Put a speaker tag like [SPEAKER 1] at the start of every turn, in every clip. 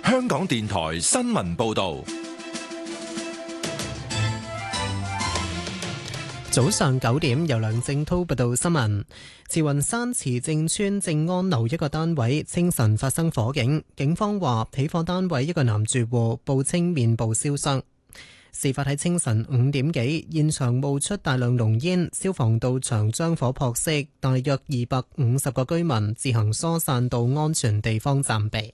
[SPEAKER 1] 香港電台新聞報道。
[SPEAKER 2] 早上9點，由梁正滔報道新聞。慈雲山慈正邨正安樓一個單位清晨發生火警，警方話起火單位一個男住戶報稱面部燒傷。事發喺清晨5點幾，現場冒出大量濃煙，消防到場將火撲熄，大約250個居民自行疏散到安全地方暫避。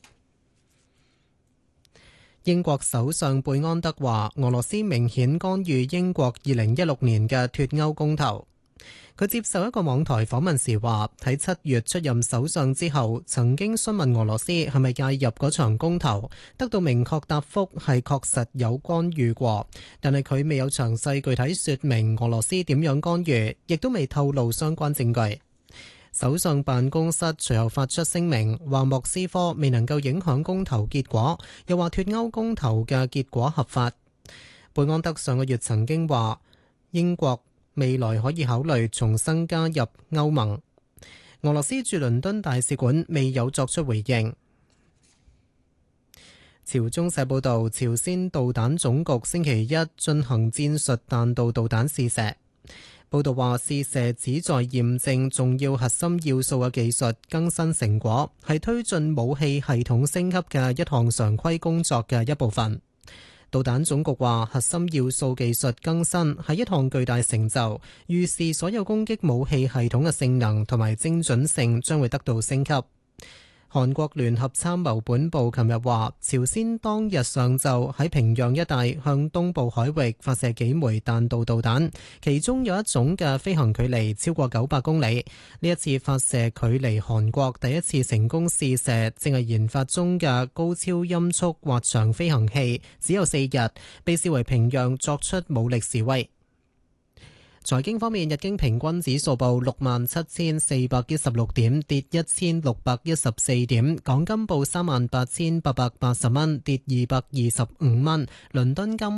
[SPEAKER 2] 英國首相貝安德話，俄羅斯明顯干預英國2016年嘅脫歐公投。佢接受一個網台訪問時話，喺7月出任首相之後，曾經詢問俄羅斯係咪介入嗰場公投，得到明確答覆係確實有干預過，但係佢未有詳細具體說明俄羅斯點樣干預，亦都未透露相關證據。首相辦公室隨後發出聲明，話莫斯科未能夠影響公投結果，又話脫歐公投嘅結果合法。貝安德上個月曾經話，英國未來可以考慮重新加入歐盟。俄羅斯駐倫敦大使館未有作出回應。朝中社報導，朝鮮導彈總局星期一進行戰術彈道導彈試射。報道話，試射旨在驗證重要核心要素嘅技術更新成果，係推進武器系統升級嘅一項常規工作嘅一部分。導彈總局話，核心要素技術更新係一項巨大成就，預示所有攻擊武器系統嘅性能同埋精準性將會得到升級。韓國聯合參謀本部琴日話，朝鮮當日上晝喺平壤一帶向東部海域發射幾枚彈道導彈，其中有一種嘅飛行距離超過900公里。呢一次發射距離韓國第一次成功試射正係研發中嘅高超音速滑翔飛行器，只有4日，被視為平壤作出武力示威。財經方面，日經平均指數報67,416點，跌1614點；港金報38,880蚊，跌225蚊；倫敦金